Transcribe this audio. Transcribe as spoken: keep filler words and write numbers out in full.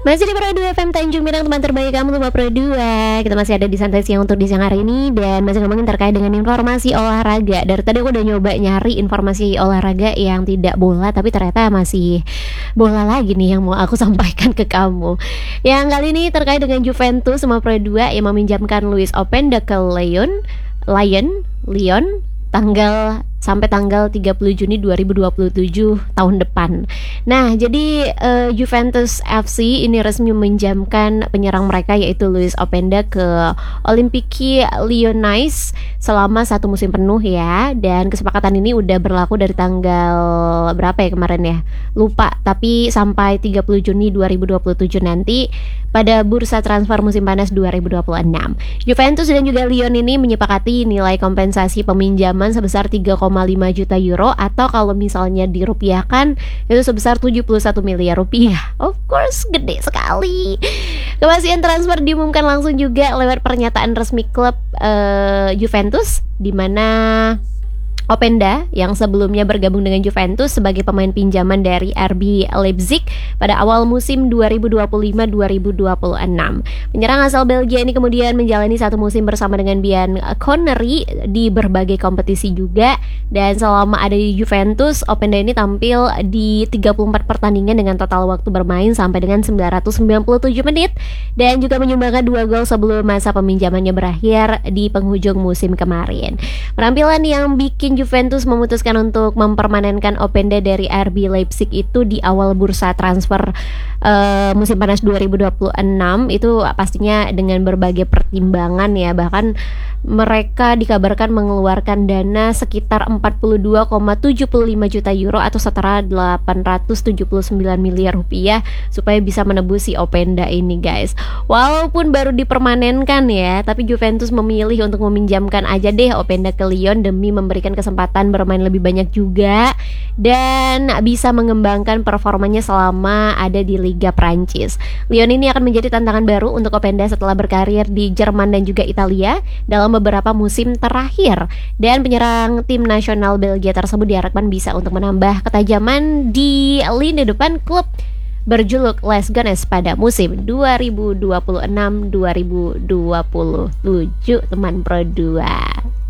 Masih di Pro dua F M Tanjung Pinang, teman terbaik kamu Lupa Pro dua. Kita masih ada di Santai Siang untuk di siang hari ini. Dan masih ngomongin terkait dengan informasi olahraga. Dari tadi aku udah nyoba nyari informasi olahraga yang tidak bola, tapi ternyata masih bola lagi nih yang mau aku sampaikan ke kamu. Yang kali ini terkait dengan Juventus sama Pro dua yang meminjamkan Luis Openda ke Lyon Lyon Lyon tanggal sampai tanggal tiga puluh Juni dua ribu dua puluh tujuh tahun depan. Nah, jadi uh, Juventus F C ini resmi meminjamkan penyerang mereka yaitu Luis Openda ke Olympique Lyonnais selama satu musim penuh ya. Dan kesepakatan ini udah berlaku dari tanggal berapa ya kemarin ya? Lupa, tapi sampai tiga puluh Juni dua ribu dua puluh tujuh nanti pada bursa transfer musim panas dua ribu dua puluh enam. Juventus dan juga Lyon ini menyepakati nilai kompensasi peminjaman sebesar tiga koma lima juta euro atau kalau misalnya dirupiahkan itu sebesar tujuh puluh satu miliar rupiah. Of course, gede sekali. Kepastian transfer diumumkan langsung juga lewat pernyataan resmi klub uh, Juventus, di mana Openda yang sebelumnya bergabung dengan Juventus sebagai pemain pinjaman dari R B Leipzig pada awal musim dua ribu dua puluh lima dua ribu dua puluh enam. Penyerang asal Belgia ini kemudian menjalani satu musim bersama dengan Bian Connery di berbagai kompetisi juga. Dan selama ada di Juventus, Openda ini tampil di tiga puluh empat pertandingan dengan total waktu bermain sampai dengan sembilan ratus sembilan puluh tujuh menit dan juga menyumbangkan dua gol sebelum masa peminjamannya berakhir di penghujung musim kemarin. Penampilan yang bikin Juventus memutuskan untuk mempermanenkan Openda dari R B Leipzig itu di awal bursa transfer uh, musim panas dua ribu dua puluh enam itu pastinya dengan berbagai pertimbangan ya. Bahkan mereka dikabarkan mengeluarkan dana sekitar empat puluh dua koma tujuh lima juta euro atau setara delapan ratus tujuh puluh sembilan miliar rupiah supaya bisa menebus si Openda ini, guys. Walaupun baru dipermanenkan ya, tapi Juventus memilih untuk meminjamkan aja deh Openda ke Lyon demi memberikan kesempatan bermain lebih banyak juga dan bisa mengembangkan performanya selama ada di Liga Prancis. Lyon ini akan menjadi tantangan baru untuk Openda setelah berkarir di Jerman dan juga Italia dalam beberapa musim terakhir. Dan penyerang tim nasional Belgia tersebut diharapkan bisa untuk menambah ketajaman di lini depan klub berjuluk Les Gunners pada musim dua ribu dua puluh enam dua ribu dua puluh tujuh, teman Pro dua.